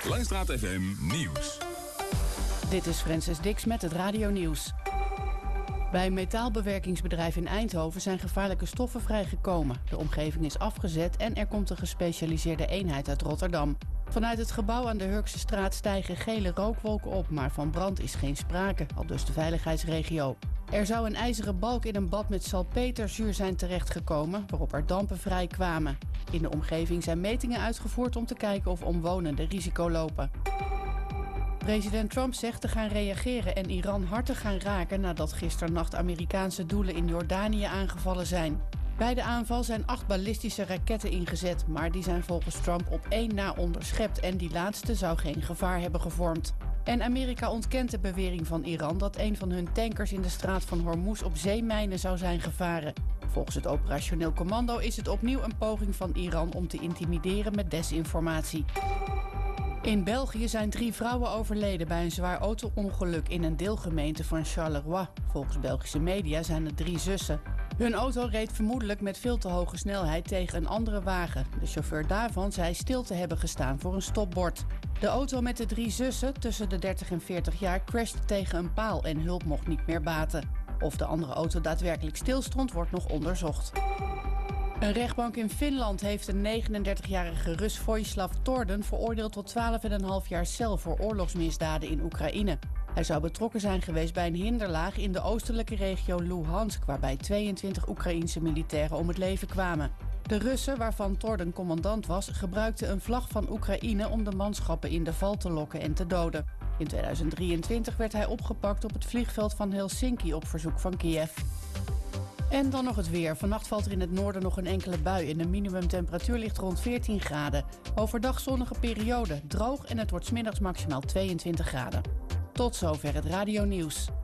Langstraat FM Nieuws. Dit is Francis Dix met het Radio Nieuws. Bij een metaalbewerkingsbedrijf in Eindhoven zijn gevaarlijke stoffen vrijgekomen. De omgeving is afgezet en er komt een gespecialiseerde eenheid uit Rotterdam. Vanuit het gebouw aan de Hurkse straat stijgen gele rookwolken op, maar van brand is geen sprake, aldus de veiligheidsregio. Er zou een ijzeren balk in een bad met salpeterzuur zijn terechtgekomen, waarop er dampen vrijkwamen. In de omgeving zijn metingen uitgevoerd om te kijken of omwonenden risico lopen. President Trump zegt te gaan reageren en Iran hard te gaan raken nadat gisternacht Amerikaanse doelen in Jordanië aangevallen zijn. Bij de aanval zijn 8 ballistische raketten ingezet, maar die zijn volgens Trump op 1 na onderschept en die laatste zou geen gevaar hebben gevormd. En Amerika ontkent de bewering van Iran dat een van hun tankers in de straat van Hormuz op zeemijnen zou zijn gevaren. Volgens het operationeel commando is het opnieuw een poging van Iran om te intimideren met desinformatie. In België zijn 3 vrouwen overleden bij een zwaar auto-ongeluk in een deelgemeente van Charleroi. Volgens Belgische media zijn het 3 zussen. Hun auto reed vermoedelijk met veel te hoge snelheid tegen een andere wagen. De chauffeur daarvan zei stil te hebben gestaan voor een stopbord. De auto met de 3 zussen, tussen de 30 en 40 jaar, crashte tegen een paal en hulp mocht niet meer baten. Of de andere auto daadwerkelijk stilstond, wordt nog onderzocht. Een rechtbank in Finland heeft een 39-jarige Rus Vojislav Torden veroordeeld tot 12,5 jaar cel voor oorlogsmisdaden in Oekraïne. Hij zou betrokken zijn geweest bij een hinderlaag in de oostelijke regio Luhansk, waarbij 22 Oekraïense militairen om het leven kwamen. De Russen, waarvan Torden commandant was, gebruikten een vlag van Oekraïne om de manschappen in de val te lokken en te doden. In 2023 werd hij opgepakt op het vliegveld van Helsinki op verzoek van Kiev. En dan nog het weer. Vannacht valt er in het noorden nog een enkele bui en de minimumtemperatuur ligt rond 14 graden. Overdag zonnige periode, droog en het wordt 's middags maximaal 22 graden. Tot zover het Radio Nieuws.